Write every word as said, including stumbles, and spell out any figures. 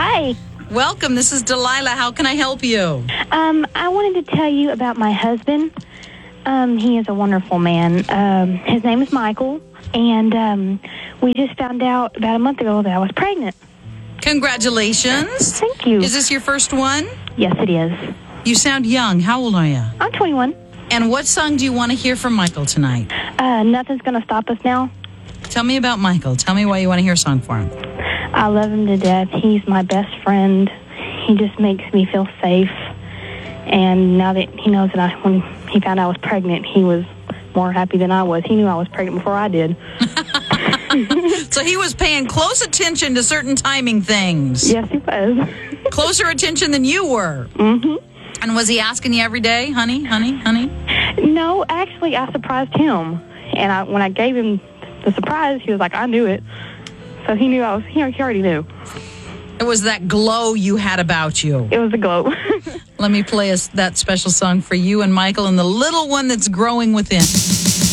Hi. Welcome. This is Delilah. How can I help you? Um, I wanted to tell you about my husband. Um, he is a wonderful man. Um, his name is Michael, and um, we just found out about a month ago that I was pregnant. Congratulations. Thank you. Is this your first one? Yes, it is. You sound young. How old are you? I'm twenty-one. And what song do you want to hear from Michael tonight? Uh, Nothing's Gonna Stop Us Now. Tell me about Michael. Tell me why you want to hear a song for him. I love him to death. He's my best friend. He just makes me feel safe. And now that he knows that I, when he found out I was pregnant, he was more happy than I was. He knew I was pregnant before I did. So he was paying close attention to certain timing things. Yes, he was. Closer attention than you were. Mm-hmm. And was he asking you every day, honey, honey, honey? No, actually, I surprised him. And I, when I gave him the surprise, he was like, I knew it. So he knew I was, he already knew. It was that glow you had about you. It was a glow. Let me play a, that special song for you and Michael and the little one that's growing within.